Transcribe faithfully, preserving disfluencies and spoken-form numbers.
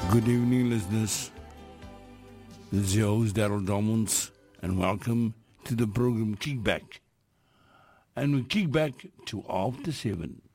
Good evening, listeners. This is your host, Daryl Dormans, and welcome to the program Kickback. And we kick back to After Seven.